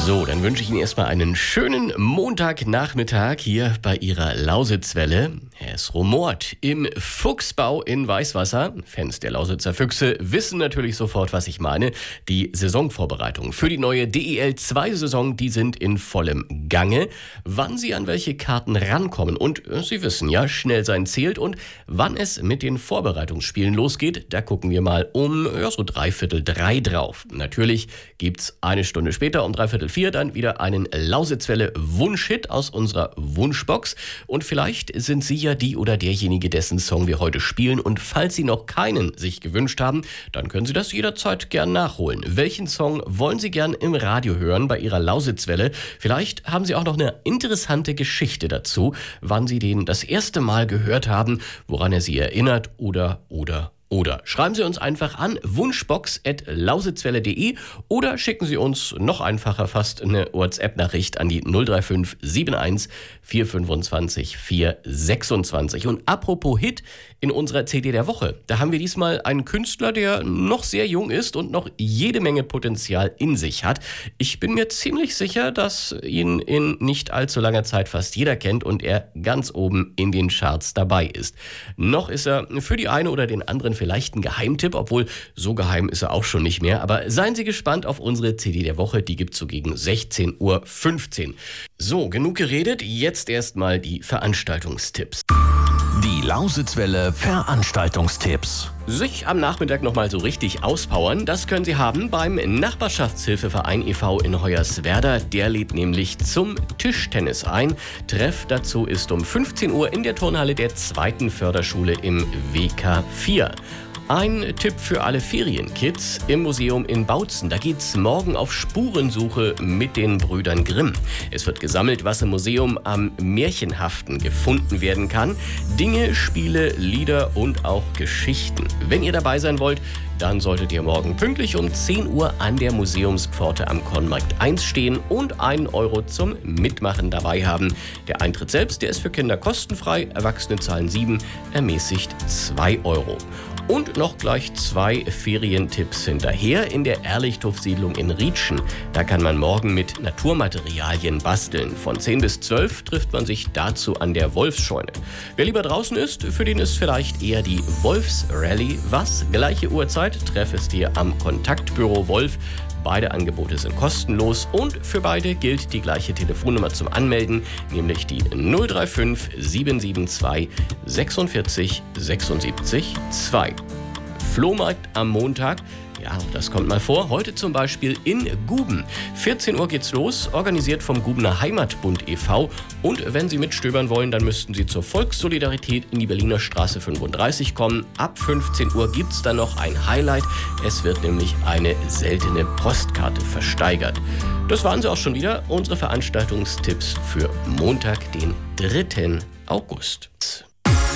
So, dann wünsche ich Ihnen erstmal einen schönen Montagnachmittag hier bei Ihrer Lausitzwelle. Es rumort im Fuchsbau in Weißwasser. Fans der Lausitzer Füchse wissen natürlich sofort, was ich meine. Die Saisonvorbereitungen für die neue DEL2-Saison, die sind in vollem Gange. Wann Sie an welche Karten rankommen und Sie wissen ja, schnell sein zählt und wann es mit den Vorbereitungsspielen losgeht, da gucken wir mal um so 3:45 drauf. Natürlich gibt's eine Stunde später um 3:45 dann wieder einen Lausitzwelle Wunschhit aus unserer Wunschbox. Und vielleicht sind Sie ja die oder derjenige, dessen Song wir heute spielen. Und falls Sie noch keinen sich gewünscht haben, dann können Sie das jederzeit gern nachholen. Welchen Song wollen Sie gern im Radio hören bei Ihrer Lausitzwelle? Vielleicht haben Sie auch noch eine interessante Geschichte dazu, wann Sie den das erste Mal gehört haben, woran er Sie erinnert oder. Schreiben Sie uns einfach an wunschbox@lausitzwelle.de oder schicken Sie uns noch einfacher fast eine WhatsApp-Nachricht an die 035 71 425 426. Und apropos Hit, in unserer CD der Woche, da haben wir diesmal einen Künstler, der noch sehr jung ist und noch jede Menge Potenzial in sich hat. Ich bin mir ziemlich sicher, dass ihn in nicht allzu langer Zeit fast jeder kennt und er ganz oben in den Charts dabei ist. Noch ist er für die eine oder den anderen vielleicht ein Geheimtipp, obwohl so geheim ist er auch schon nicht mehr. Aber seien Sie gespannt auf unsere CD der Woche, die gibt's so gegen 16:15 Uhr. So, genug geredet, jetzt erstmal die Veranstaltungstipps. Die Lausitzwelle Veranstaltungstipps. Sich am Nachmittag nochmal so richtig auspowern, das können Sie haben beim Nachbarschaftshilfeverein e.V. in Hoyerswerda. Der lädt nämlich zum Tischtennis ein. Treff dazu ist um 15 Uhr in der Turnhalle der 2. Förderschule im WK 4. Ein Tipp für alle Ferienkids im Museum in Bautzen. Da geht's morgen auf Spurensuche mit den Brüdern Grimm. Es wird gesammelt, was im Museum am Märchenhaften gefunden werden kann. Dinge, Spiele, Lieder und auch Geschichten. Wenn ihr dabei sein wollt, dann solltet ihr morgen pünktlich um 10 Uhr an der Museumspforte am Kornmarkt 1 stehen und 1 Euro zum Mitmachen dabei haben. Der Eintritt selbst, der ist für Kinder kostenfrei, Erwachsene zahlen 7, ermäßigt 2 Euro. Und noch gleich 2 Ferientipps hinterher in der Ehrlichthofsiedlung in Rietschen. Da kann man morgen mit Naturmaterialien basteln. Von 10 bis 12 trifft man sich dazu an der Wolfsscheune. Wer lieber draußen ist, für den ist vielleicht eher die Wolfsrallye was. Gleiche Uhrzeit, Treff ist hier am Kontaktbüro Wolf. Beide Angebote sind kostenlos und für beide gilt die gleiche Telefonnummer zum Anmelden, nämlich die 035 772 46 76 2. Flohmarkt am Montag. Ja, das kommt mal vor. Heute zum Beispiel in Guben. 14 Uhr geht's los, organisiert vom Gubener Heimatbund e.V. Und wenn Sie mitstöbern wollen, dann müssten Sie zur Volkssolidarität in die Berliner Straße 35 kommen. Ab 15 Uhr gibt's dann noch ein Highlight. Es wird nämlich eine seltene Postkarte versteigert. Das waren sie auch schon wieder, unsere Veranstaltungstipps für Montag, den 3. August.